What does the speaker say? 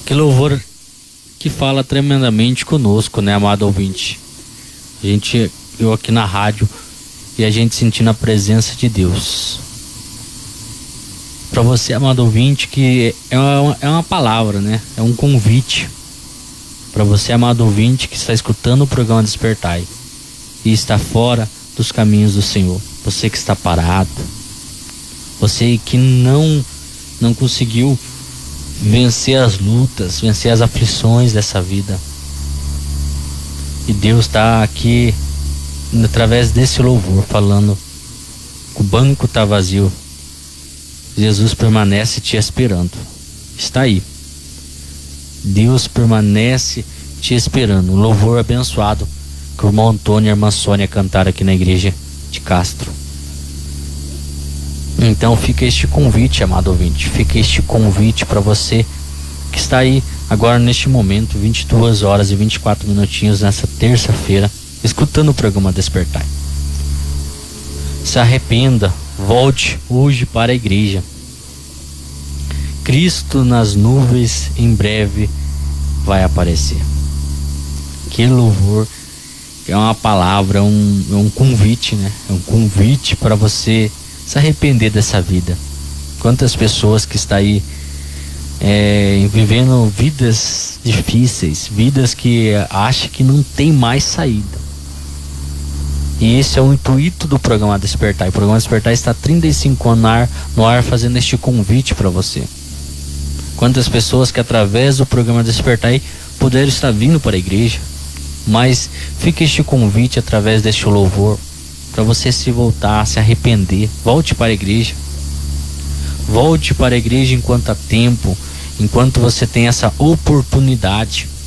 Que louvor que fala tremendamente conosco, né, amado ouvinte? Eu aqui na rádio e a gente sentindo a presença de Deus. Para você, amado ouvinte, que é uma palavra, né? É um convite. Para você, amado ouvinte, que está escutando o programa Despertai e está fora dos caminhos do Senhor. Você que está parado. Você que não conseguiu vencer as lutas, vencer as aflições dessa vida. E Deus está aqui, através desse louvor, falando que o banco está vazio. Jesus permanece te esperando. Está aí. Deus permanece te esperando. Um louvor abençoado que o irmão Antônio e a irmã Sônia cantaram aqui na igreja de Castro. Então fica este convite, amado ouvinte, fica este convite para você que está aí agora neste momento, 22 horas e 24 minutinhos nessa terça-feira, escutando o programa Despertai. Se arrependa, volte hoje para a igreja. Cristo nas nuvens em breve vai aparecer. Que louvor, é uma palavra, é um convite, né? É um convite para você se arrepender dessa vida. Quantas pessoas que estão aí vivendo vidas difíceis, vidas que acham que não tem mais saída. E esse é o intuito do programa Despertar. O programa Despertar está há 35 anos no ar fazendo este convite para você. Quantas pessoas que através do programa Despertar puderam estar vindo para a igreja, mas fica este convite através deste louvor para você se voltar, se arrepender. Volte para a igreja. Volte para a igreja enquanto há tempo, enquanto você tem essa oportunidade.